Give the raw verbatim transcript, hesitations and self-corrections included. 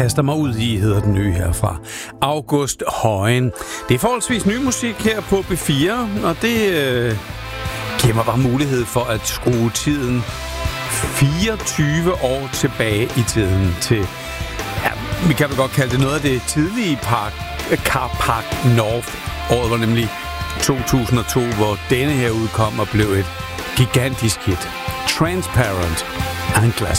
kaster mig ud i, hedder den nye herfra. August Højen. Det er forholdsvis ny musik her på B fire, og det øh, giver mig bare mulighed for at skrue tiden fireogtyve år tilbage i tiden til, ja, vi kan vel godt kalde det noget af det tidlige Park, Car Park North. Året var nemlig to tusind og to, hvor denne her udkom og blev et gigantisk hit. Transparent and Glass